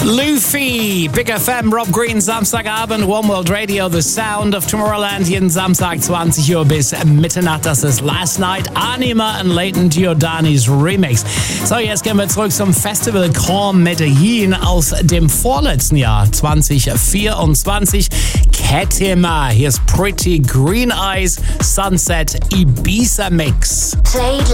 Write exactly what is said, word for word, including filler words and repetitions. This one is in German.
Luffy, Big F M, Rob Green, Samstagabend, One World Radio, The Sound of Tomorrowland, jeden Samstag zwanzig Uhr bis Mitternacht. Das ist Last Night, Anima und Leighton Giordani's Remix. So, jetzt gehen wir zurück zum Festival Grand Medellin aus dem vorletzten Jahr, zwanzig vierundzwanzig. Ketima, hier ist Pretty Green Eyes, Sunset Ibiza Mix. Played